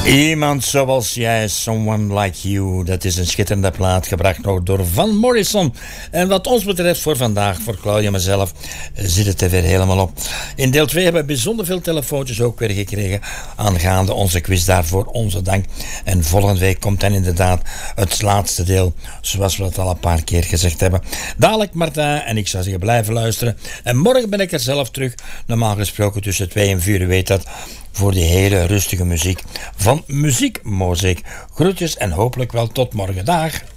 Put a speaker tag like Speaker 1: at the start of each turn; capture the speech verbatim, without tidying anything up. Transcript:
Speaker 1: Iemand zoals jij, Someone Like You. Dat is een schitterende plaat, gebracht nog door Van Morrison. En wat ons betreft voor vandaag, voor Claudia en mezelf, zit het er weer helemaal op. In deel twee hebben we bijzonder veel telefoontjes ook weer gekregen aangaande onze quiz. Daarvoor onze dank. En volgende week komt dan inderdaad het laatste deel, zoals we dat al een paar keer gezegd hebben. Dadelijk Martijn en ik zou zeggen blijven luisteren. En morgen ben ik er zelf terug, normaal gesproken tussen twee en vier, u weet dat, voor die hele rustige muziek van Muziek Mozaïek. Groetjes en hopelijk wel tot morgen. Dag.